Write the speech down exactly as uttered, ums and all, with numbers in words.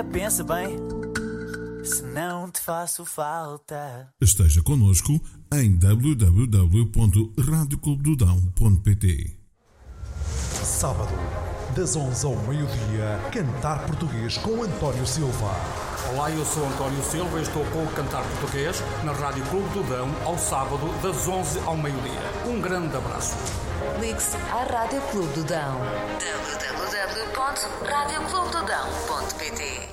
Pensa bem, se não te faço falta. Esteja connosco em w w w ponto rádio clube do dão ponto p t. Sábado, das onze ao meio-dia, Cantar Português com António Silva. Olá, eu sou António Silva e estou com o Cantar Português na Rádio Clube do Dão ao sábado, das onze ao meio-dia. Um grande abraço. Ligue-se à Rádio Clube do Dão. w w w ponto rádio clube do dão ponto p t.